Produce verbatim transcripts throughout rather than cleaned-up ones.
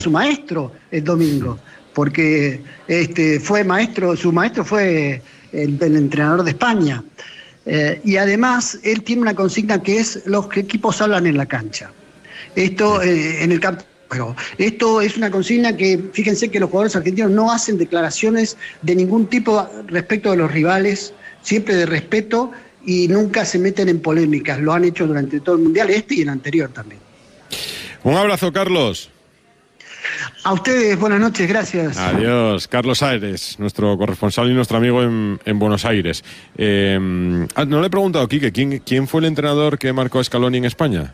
su maestro el domingo, porque este, fue maestro, su maestro fue el, el entrenador de España. Eh, y además, él tiene una consigna que es: los equipos hablan en la cancha. Esto, eh, en el campo. Esto es una consigna que, fíjense que los jugadores argentinos no hacen declaraciones de ningún tipo respecto de los rivales, siempre de respeto, y nunca se meten en polémicas. Lo han hecho durante todo el Mundial, este y el anterior también. Un abrazo, Carlos. A ustedes, buenas noches, gracias. Adiós, Carlos Aires, nuestro corresponsal y nuestro amigo en, en Buenos Aires. Eh, no le he preguntado, Quique, ¿quién, ¿quién fue el entrenador que marcó a Scaloni en España?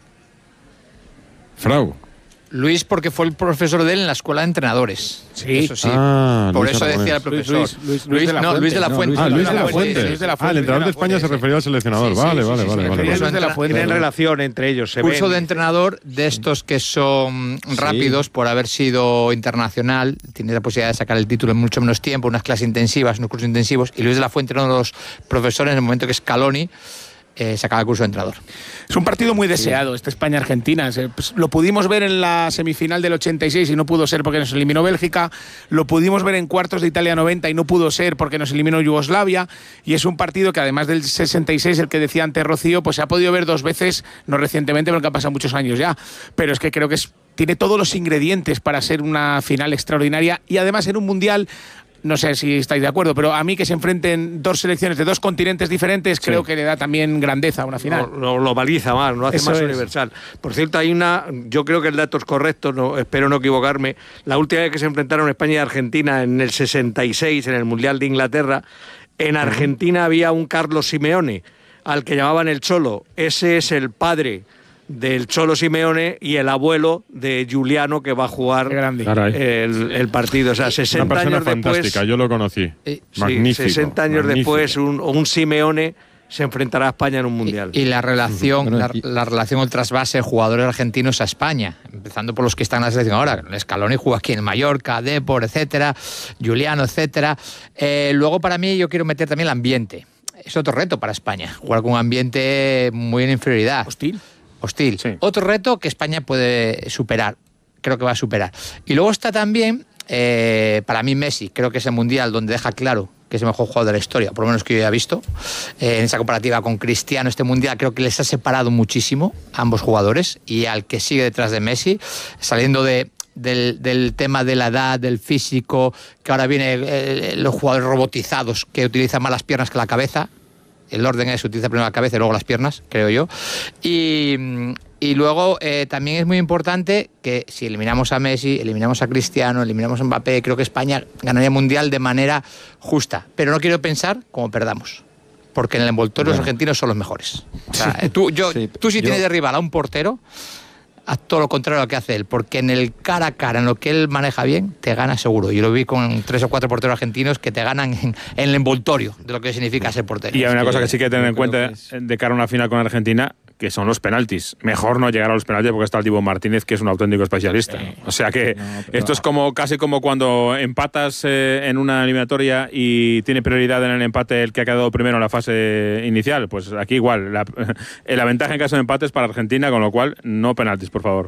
Frau. Luis, porque fue el profesor de él en la escuela de entrenadores. Sí. Eso sí. Ah, Por Luis eso Aragonés. decía el profesor. Luis, Luis, Luis de la no, Fuente. Luis de la Fuente. Ah, Luis de la Fuente. Fuente. Luis de la Fuente. Ah, el entrenador de España se refería al seleccionador. Sí, sí, vale, sí, vale, sí, vale, sí, vale. sí, vale. sí, de la Fuente. Tienen relación entre ellos. Se Curso ven. de entrenador de estos que son rápidos por haber sido internacional. Tiene la posibilidad de sacar el título en mucho menos tiempo, unas clases intensivas, unos cursos intensivos. Y Luis de la Fuente era uno de los profesores en el momento que Scaloni Eh, sacaba el curso de entrenador. Es un partido muy deseado, este España-Argentina. Pues, lo pudimos ver en la semifinal del ochenta y seis y no pudo ser porque nos eliminó Bélgica. Lo pudimos ver en cuartos de Italia noventa y no pudo ser porque nos eliminó Yugoslavia. Y es un partido que, además del sesenta y seis, el que decía antes Rocío, pues se ha podido ver dos veces, no recientemente porque han pasado muchos años ya. Pero es que creo que es, tiene todos los ingredientes para ser una final extraordinaria y además en un mundial. No sé si estáis de acuerdo, pero a mí que se enfrenten dos selecciones de dos continentes diferentes, sí, creo que le da también grandeza a una final. Lo, lo globaliza más, lo hace Eso más es. universal. Por cierto, hay una, yo creo que el dato es correcto, no, espero no equivocarme. La última vez que se enfrentaron España y Argentina en el sesenta y seis, en el Mundial de Inglaterra, en Argentina había un Carlos Simeone, al que llamaban el Cholo. Ese es el padre del Cholo Simeone y el abuelo de Giuliano, que va a jugar el, el partido. O sea, sesenta Una persona años después. fantástica, yo lo conocí. Eh, magnífico. Sí, sesenta años magnífico. después, un, un Simeone se enfrentará a España en un mundial. Y, y la relación, Bueno, la, y- la relación o el trasvase de jugadores argentinos a España, empezando por los que están en la selección ahora. Scaloni jugó aquí en Mallorca, Depor, etcétera, Giuliano, etcétera. Eh, luego, para mí, yo quiero meter también el ambiente. Es otro reto para España, jugar con un ambiente muy en inferioridad. Hostil. Hostil. Sí. Otro reto que España puede superar, creo que va a superar. Y luego está también, eh, para mí, Messi. Creo que es el Mundial donde deja claro que es el mejor jugador de la historia, por lo menos que yo haya visto. Eh, en esa comparativa con Cristiano, este Mundial creo que les ha separado muchísimo a ambos jugadores, y al que sigue detrás de Messi, saliendo de... Del, del tema de la edad, del físico, que ahora viene eh, los jugadores robotizados que utilizan más las piernas que la cabeza. El orden es utilizar primero la cabeza y luego las piernas, creo yo. Y, y luego eh, también es muy importante que si eliminamos a Messi, eliminamos a Cristiano, eliminamos a Mbappé, creo que España ganaría el Mundial de manera justa. Pero no quiero pensar como perdamos, porque en el envoltorio Bueno. los argentinos son los mejores. O sea, tú, yo, Sí, tú si yo- tienes de rival a un portero, haz todo lo contrario a lo que hace él, porque en el cara a cara, en lo que él maneja bien, te gana seguro. Yo lo vi con tres o cuatro porteros argentinos que te ganan en, en el envoltorio de lo que significa ser portero. Y hay una que cosa que sí que hay que tener en yo creo cuenta que es- de cara a una final con Argentina, que son los penaltis. Mejor no llegar a los penaltis porque está el Dibu Martínez, que es un auténtico especialista. O sea que No, pero- esto es como casi como cuando empatas eh, en una eliminatoria y tiene prioridad en el empate el que ha quedado primero en la fase inicial. Pues aquí igual. La, la ventaja en caso de empate es para Argentina, con lo cual no penaltis, por favor.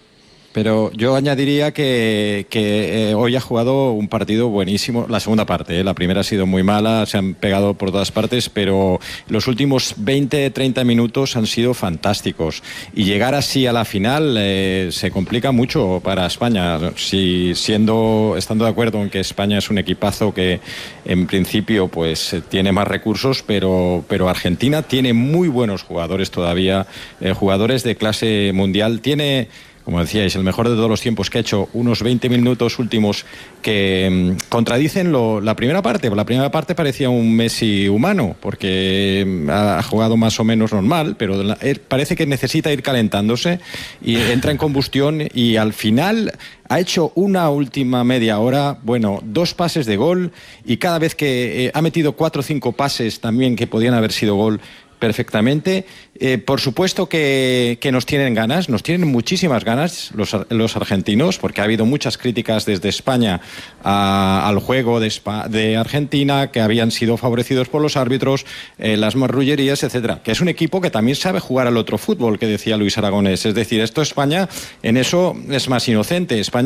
Pero yo añadiría que, que eh, hoy ha jugado un partido buenísimo. La segunda parte, ¿eh? La primera ha sido muy mala, se han pegado por todas partes, pero los últimos veinte treinta minutos han sido fantásticos. Y llegar así a la final eh, se complica mucho para España. Si siendo, estando de acuerdo en que España es un equipazo que en principio pues eh, tiene más recursos, pero, pero Argentina tiene muy buenos jugadores todavía, eh, jugadores de clase mundial. Tiene, como decíais, el mejor de todos los tiempos, que ha hecho unos veinte minutos últimos que mmm, contradicen lo, la primera parte. La primera parte parecía un Messi humano, porque mmm, ha jugado más o menos normal, pero la, él parece que necesita ir calentándose y entra en combustión, y al final ha hecho una última media hora, bueno, dos pases de gol, y cada vez que eh, ha metido cuatro o cinco pases también que podían haber sido gol perfectamente. Eh, por supuesto que, que nos tienen ganas, nos tienen muchísimas ganas los, los argentinos, porque ha habido muchas críticas desde España a, al juego de, Spa, de Argentina, que habían sido favorecidos por los árbitros, eh, las marrullerías, etcétera. Que es un equipo que también sabe jugar al otro fútbol, que decía Luis Aragonés. Es decir, esto España en eso es más inocente. España